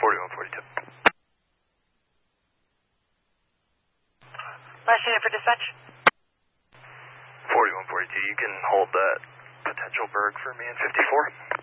4142. Last unit for dispatch. 4142, you can hold that potential berg for me in 54.